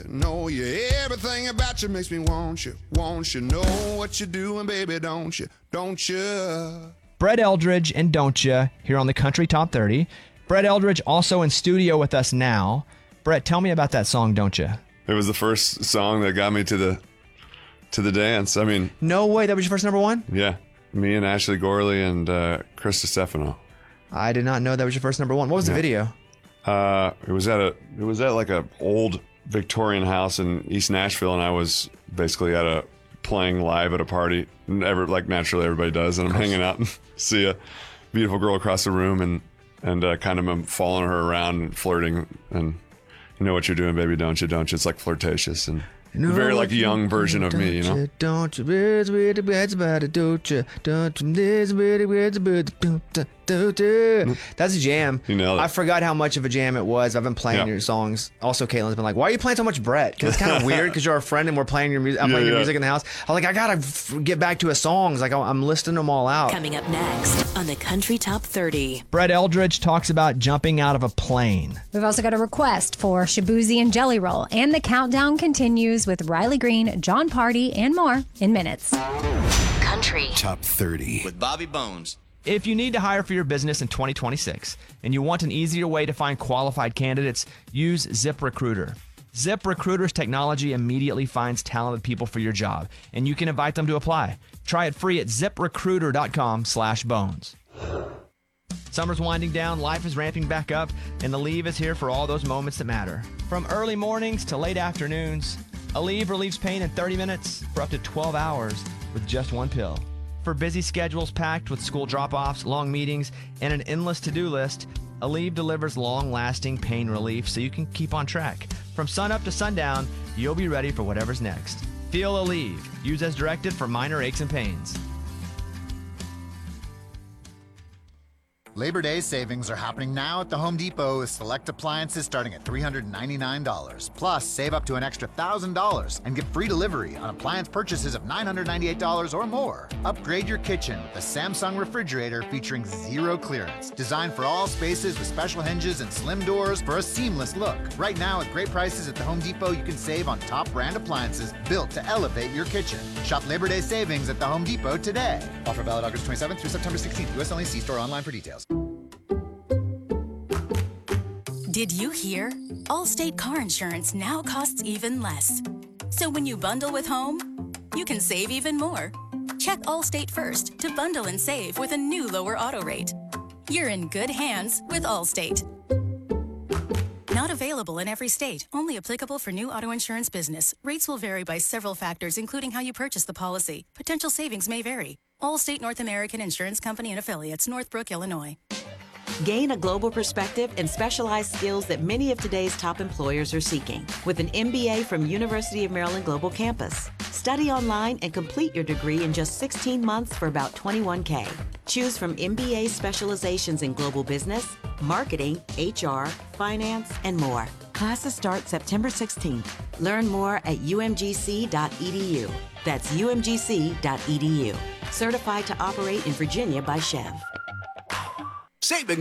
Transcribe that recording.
you, know you. Everything about you makes me want you. Know what you're doing, baby, don't you? Don't you? Brett Eldredge and Don't Ya here on the Country Top 30. Brett Eldredge also in studio with us now. Brett, tell me about that song, Don't Ya? It was the first song that got me to the dance. I mean, No way, that was your first number one? yeah, me and Ashley Gorley and Chris Stefano. I did not know that was your first number one. What was the video? It was at like a old Victorian house in East Nashville, and I was basically playing live at a party, like naturally everybody does, and I'm hanging out and see a beautiful girl across the room and kind of I'm following her around and flirting, and you know what you're doing, baby, don't you? It's like flirtatious and very like young version of me, you know. Don't you? That's a jam. You nailed it. I forgot how much of a jam it was. I've been playing your songs. Also, Caitlin's been like, "Why are you playing so much Brett?" Because it's kind of weird because you're a friend and we're playing your music. I'm playing your music in the house. I'm like, I gotta get back to his songs. Like I'm listing them all out. Coming up next on the Country Top 30. Brett Eldredge talks about jumping out of a plane. We've also got a request for Shabuzi and Jelly Roll, and the countdown continues with Riley Green, John Party, and more in minutes. Country Top 30 with Bobby Bones. If you need to hire for your business in 2026 and you want an easier way to find qualified candidates, use ZipRecruiter. ZipRecruiter's technology immediately finds talented people for your job, and you can invite them to apply. Try it free at ziprecruiter.com/bones. Summer's winding down, life is ramping back up, and Aleve is here for all those moments that matter. From early mornings to late afternoons, Aleve relieves pain in 30 minutes for up to 12 hours with just one pill. For busy schedules packed with school drop-offs, long meetings, and an endless to-do list, Aleve delivers long-lasting pain relief so you can keep on track. From sunup to sundown, you'll be ready for whatever's next. Feel Aleve. Use as directed for minor aches and pains. Labor Day savings are happening now at the Home Depot with select appliances starting at $399. Plus, save up to an extra $1,000 and get free delivery on appliance purchases of $998 or more. Upgrade your kitchen with a Samsung refrigerator featuring zero clearance, designed for all spaces with special hinges and slim doors for a seamless look. Right now, at great prices at the Home Depot, you can save on top brand appliances built to elevate your kitchen. Shop Labor Day savings at the Home Depot today. Offer valid August 27th through September 16th. U.S. only. See store online for details. Did you hear? Allstate car insurance now costs even less. So when you bundle with home, you can save even more. Check Allstate first to bundle and save with a new lower auto rate. You're in good hands with Allstate. Not available in every state. Only applicable for new auto insurance business. Rates will vary by several factors, including how you purchase the policy. Potential savings may vary. Allstate North American Insurance Company and Affiliates, Northbrook, Illinois. Gain a global perspective and specialized skills that many of today's top employers are seeking with an MBA from University of Maryland Global Campus. Study online and complete your degree in just 16 months for about $21K. Choose from MBA specializations in global business, marketing, HR, finance, and more. Classes start September 16th. Learn more at umgc.edu. That's umgc.edu. Certified to operate in Virginia by Chev. Saving